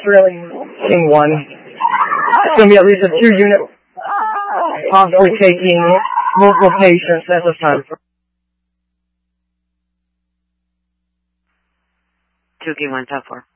really in one. It's going to be at least a 2-unit, possibly taking multiple patients at a time. 2K1 Top 4.